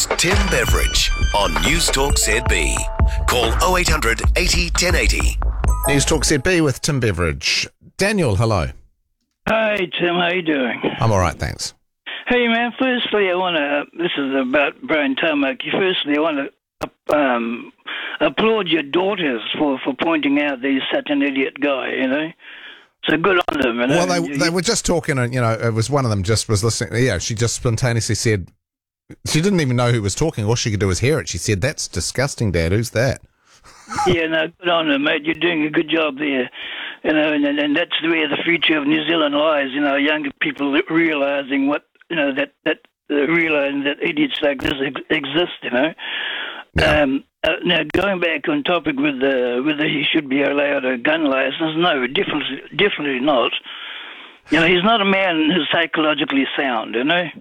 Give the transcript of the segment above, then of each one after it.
Tim Beveridge on News Talk ZB. Call 0800 80 1080. News Talk ZB with Tim Beveridge. Daniel, hello. Hi, Tim. How you doing? I'm all right, thanks. Hey, man. Firstly, I want to. This is about Brian Tamaki. Firstly, I want to applaud your daughters for pointing out that he's such an idiot guy. You know, so good on them. You know? Well, they were just talking, and it was one of them just was listening. Yeah, she just spontaneously said she didn't even know who was talking. All she could do was hear it. She said, "That's disgusting, Dad. Who's that?" Yeah, no, good on them, mate. You're doing a good job there. You know, and that's where the future of New Zealand lies. You know, younger people realizing what realizing that idiots like this exist. You know. Yeah. Now going back on topic with whether he should be allowed a gun license, no, definitely not. You know, he's not a man who's psychologically sound. You know.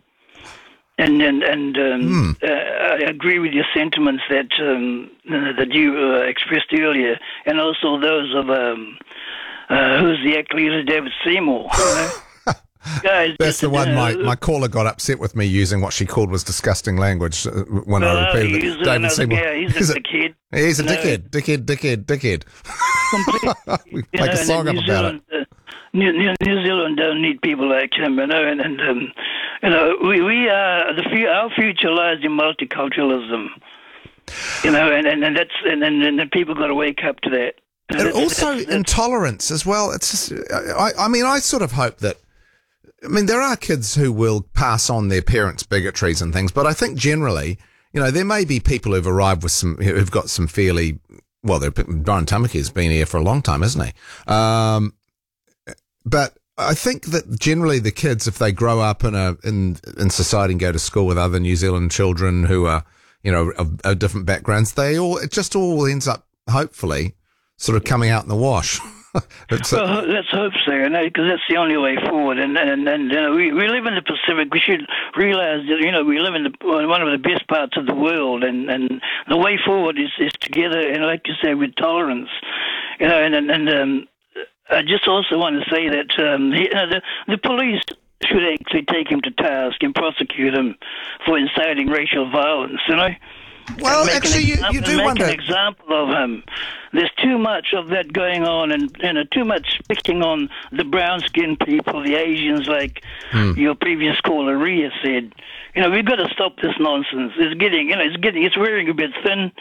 I agree with your sentiments that you expressed earlier, and also those of who's the actor leader, David Seymour. You know? Guys, that's the one my caller got upset with me using what she called was disgusing language when I repeated it. David Seymour. He's a dickhead. He's a dickhead. We make a song up about it. New Zealand don't need people like him, you know, and we are our future lies in multiculturalism, you know, and that's and people got to wake up to that. And also intolerance as well. It's just, I sort of hope that. I mean, there are kids who will pass on their parents' bigotries and things, but I think generally, there may be people who've arrived with who've got some fairly, Brian Tamaki has been here for a long time, hasn't he? But I think that generally the kids, if they grow up in society and go to school with other New Zealand children who are, of different backgrounds, it just all ends up, hopefully, sort of coming out in the wash. Well, let's hope so, because that's the only way forward. And we live in the Pacific. We should realize that we live in one of the best parts of the world, and the way forward is together, and like you say, with tolerance. I just also want to say that the police should actually take him to task and prosecute him for inciting racial violence. Well, actually, you do wonder. Make an example of him. There's too much of that going on, and too much picking on the brown-skinned people, the Asians, like your previous caller Rhea said. We've got to stop this nonsense. It's wearing a bit thin,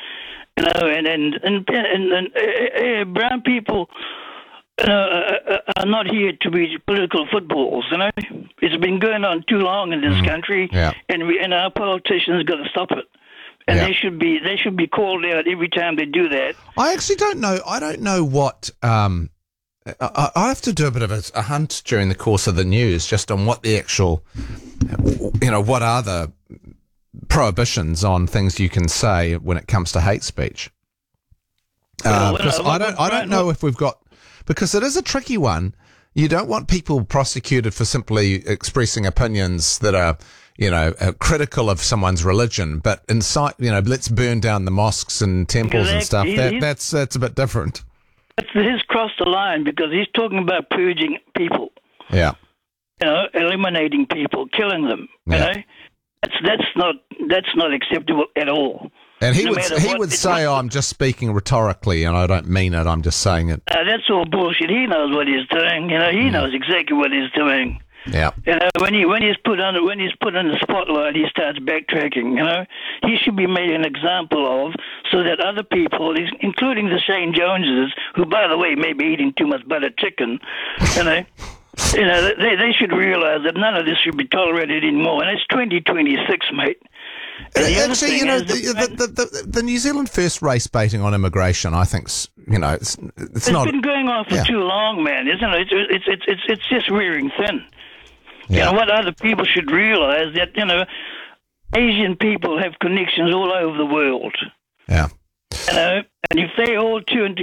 and brown people are not here to be political footballs. It's been going on too long in this country, and our politicians got to stop it. And they should be called out every time they do that. I actually don't know. I don't know what. I have to do a bit of a hunt during the course of the news just on what the actual, what are the prohibitions on things you can say when it comes to hate speech. Because I don't know if we've got, because it is a tricky one. You don't want people prosecuted for simply expressing opinions that are, critical of someone's religion, but inside, let's burn down the mosques and temples and stuff. That's a bit different. He's crossed the line because he's talking about purging people. Yeah. Eliminating people, killing them. Yeah. That's not acceptable at all. And he would say, "Oh, I'm just speaking rhetorically, and I don't mean it. I'm just saying it." That's all bullshit. He knows what he's doing. He knows exactly what he's doing. Yeah. When he's put on the spotlight, he starts backtracking. He should be made an example of, so that other people, including the Shane Joneses, who, by the way, may be eating too much buttered chicken, they should realize that none of this should be tolerated anymore. And it's 2026, mate. Actually, the New Zealand first race baiting on immigration, I think, it's not. It's been going on for too long, man, isn't it? It's just wearing thin. Yeah. What other people should realize that Asian people have connections all over the world. Yeah. And if they all turned,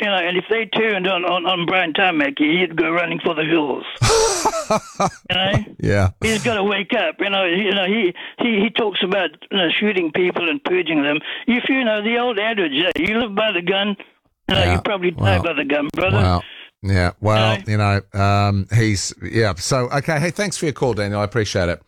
on Brian Tamaki, he'd go running for the hills. Yeah. He's got to wake up. He talks about shooting people and purging them. If the old adage, you live by the gun, you probably die by the gun, brother. Wow. Yeah. Well, he's So okay. Hey, thanks for your call, Daniel. I appreciate it.